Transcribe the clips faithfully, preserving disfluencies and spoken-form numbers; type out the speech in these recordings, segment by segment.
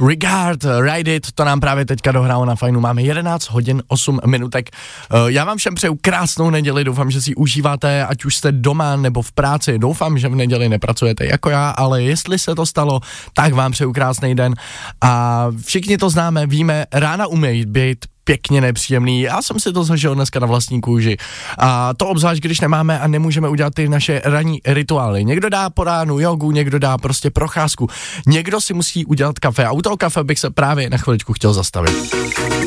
Regard, Ride It, to nám právě teďka dohrálo na Fajnu. Máme jedenáct hodin osm minutek. Já vám všem přeju krásnou neděli, doufám, že si užíváte, ať už jste doma nebo v práci. Doufám, že v neděli nepracujete jako já, ale jestli se to stalo, tak vám přeju krásný den. A všichni to známe, víme, rána umějí být pěkně nepříjemný. Já jsem si to zažil dneska na vlastní kůži. A to obzvlášť, když nemáme a nemůžeme udělat ty naše ranní rituály. Někdo dá po ránu jogu, někdo dá prostě procházku. Někdo si musí udělat kafe a u toho kafe bych se právě na chviličku chtěl zastavit.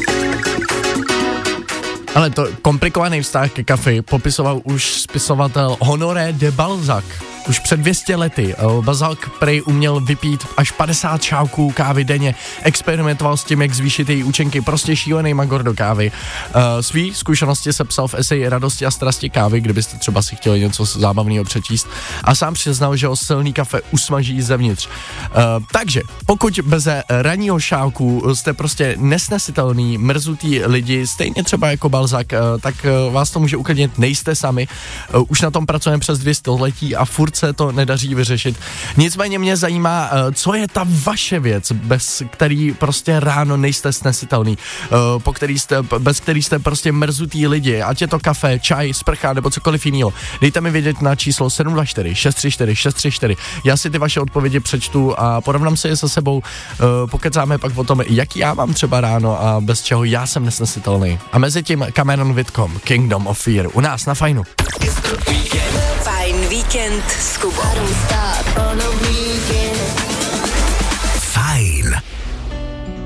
Ale to komplikovaný vztah ke kafi popisoval už spisovatel Honoré de Balzac. Už před dvě stě lety Balzac prej uměl vypít až padesát šálků kávy denně, experimentoval s tím, jak zvýšit její účinky, prostě šílený magor do kávy. Uh, svý zkušenosti se psal v eseji Radosti a strasti kávy, kdybyste třeba si chtěli něco zábavného přečíst, a sám přiznal, že ho silný kafe usmaží zevnitř. Uh, takže pokud bez ranního šálku jste prostě nesnesitelný, mrzutý lidi, stejně třeba jako Balzac, uh, tak uh, vás to může uklidnit, nejste sami. Uh, už na tom pracujeme přes dvě století a furt se to nedaří vyřešit. Nicméně mě zajímá, co je ta vaše věc, bez který prostě ráno nejste snesitelný, po který jste, bez který jste prostě mrzutý lidi, ať je to kafe, čaj, sprcha nebo cokoliv jiného. Dejte mi vědět na číslo sedm dva čtyři šest tři čtyři šest tři čtyři. Já si ty vaše odpovědi přečtu a porovnám se je se sebou, pokecáme pak o tom, jaký já mám třeba ráno a bez čeho já jsem nesnesitelný. A mezi tím Cameron Whitcomb, Kingdom of Fear, u nás na Fajnu. Fajn víkend s Kubou.